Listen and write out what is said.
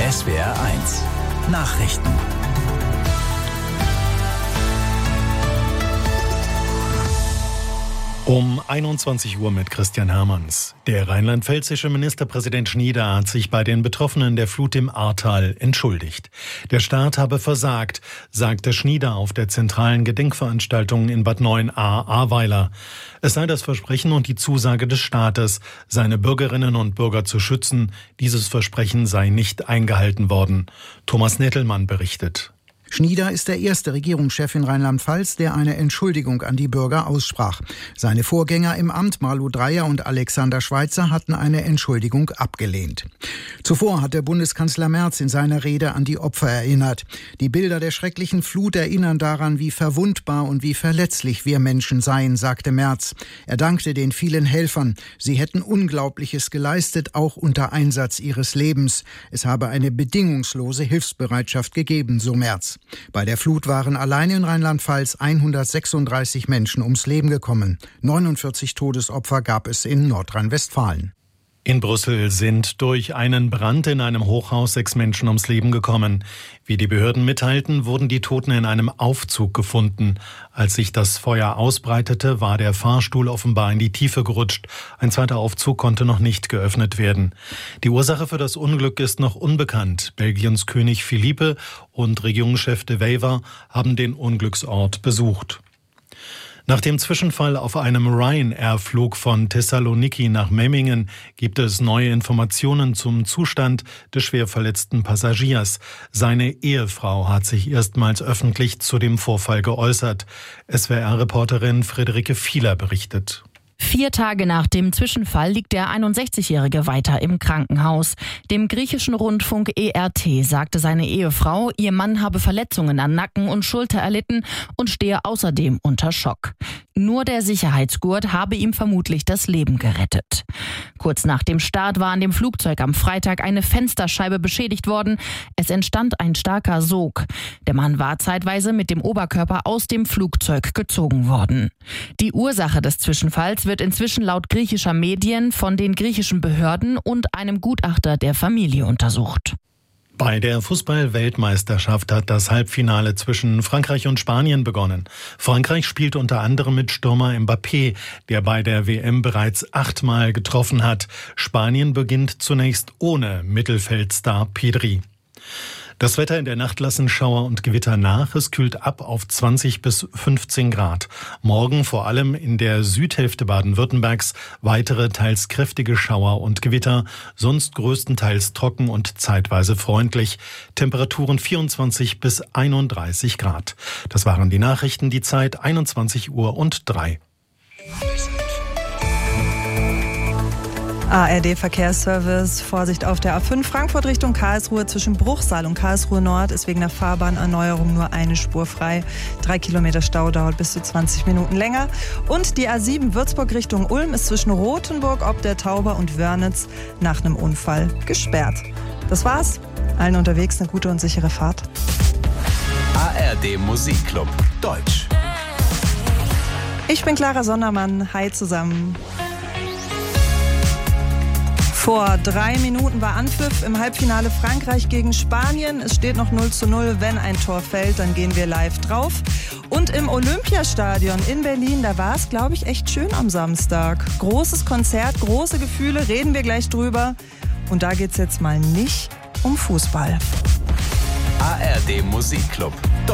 SWR1 Nachrichten. Um 21 Uhr mit Christian Hermanns. Der rheinland-pfälzische Ministerpräsident Schnieder hat sich bei den Betroffenen der Flut im Ahrtal entschuldigt. Der Staat habe versagt, sagte Schnieder auf der zentralen Gedenkveranstaltung in Bad Neuenahr-Ahrweiler. Es sei das Versprechen und die Zusage des Staates, seine Bürgerinnen und Bürger zu schützen. Dieses Versprechen sei nicht eingehalten worden. Thomas Nettelmann berichtet. Schnieder ist der erste Regierungschef in Rheinland-Pfalz, der eine Entschuldigung an die Bürger aussprach. Seine Vorgänger im Amt, Malu Dreyer und Alexander Schweitzer, hatten eine Entschuldigung abgelehnt. Zuvor hat der Bundeskanzler Merz in seiner Rede an die Opfer erinnert. Die Bilder der schrecklichen Flut erinnern daran, wie verwundbar und wie verletzlich wir Menschen seien, sagte Merz. Er dankte den vielen Helfern. Sie hätten Unglaubliches geleistet, auch unter Einsatz ihres Lebens. Es habe eine bedingungslose Hilfsbereitschaft gegeben, so Merz. Bei der Flut waren allein in Rheinland-Pfalz 136 Menschen ums Leben gekommen. 49 Todesopfer gab es in Nordrhein-Westfalen. In Brüssel sind durch einen Brand in einem Hochhaus 6 Menschen ums Leben gekommen. Wie die Behörden mitteilten, wurden die Toten in einem Aufzug gefunden. Als sich das Feuer ausbreitete, war der Fahrstuhl offenbar in die Tiefe gerutscht. Ein zweiter Aufzug konnte noch nicht geöffnet werden. Die Ursache für das Unglück ist noch unbekannt. Belgiens König Philippe und Regierungschef De Wever haben den Unglücksort besucht. Nach dem Zwischenfall auf einem Ryanair-Flug von Thessaloniki nach Memmingen gibt es neue Informationen zum Zustand des schwer verletzten Passagiers. Seine Ehefrau hat sich erstmals öffentlich zu dem Vorfall geäußert. SWR-Reporterin Friederike Fieler berichtet. 4 Tage nach dem Zwischenfall liegt der 61-Jährige weiter im Krankenhaus. Dem griechischen Rundfunk ERT sagte seine Ehefrau, ihr Mann habe Verletzungen an Nacken und Schulter erlitten und stehe außerdem unter Schock. Nur der Sicherheitsgurt habe ihm vermutlich das Leben gerettet. Kurz nach dem Start war an dem Flugzeug am Freitag eine Fensterscheibe beschädigt worden. Es entstand ein starker Sog. Der Mann war zeitweise mit dem Oberkörper aus dem Flugzeug gezogen worden. Die Ursache des Zwischenfalls wird inzwischen laut griechischer Medien von den griechischen Behörden und einem Gutachter der Familie untersucht. Bei der Fußball-Weltmeisterschaft hat das Halbfinale zwischen Frankreich und Spanien begonnen. Frankreich spielt unter anderem mit Stürmer Mbappé, der bei der WM bereits 8-mal getroffen hat. Spanien beginnt zunächst ohne Mittelfeldstar Pedri. Das Wetter in der Nacht lassen Schauer und Gewitter nach. Es kühlt ab auf 20 bis 15 Grad. Morgen vor allem in der Südhälfte Baden-Württembergs weitere teils kräftige Schauer und Gewitter. Sonst größtenteils trocken und zeitweise freundlich. Temperaturen 24 bis 31 Grad. Das waren die Nachrichten. Die Zeit 21:03. ARD Verkehrsservice, Vorsicht auf der A5 Frankfurt Richtung Karlsruhe. Zwischen Bruchsal und Karlsruhe Nord ist wegen der Fahrbahnerneuerung nur eine Spur frei. 3 Kilometer Stau dauert bis zu 20 Minuten länger. Und die A7 Würzburg Richtung Ulm ist zwischen Rothenburg ob der Tauber und Wörnitz nach einem Unfall gesperrt. Das war's. Allen unterwegs eine gute und sichere Fahrt. ARD Musikclub Deutsch. Ich bin Clara Sondermann. Hi zusammen. Vor 3 Minuten war Anpfiff im Halbfinale Frankreich gegen Spanien. Es steht noch 0:0. Wenn ein Tor fällt, dann gehen wir live drauf. Und im Olympiastadion in Berlin, da war es, glaube ich, echt schön am Samstag. Großes Konzert, große Gefühle, reden wir gleich drüber. Und da geht's jetzt mal nicht um Fußball. ARD Musikclub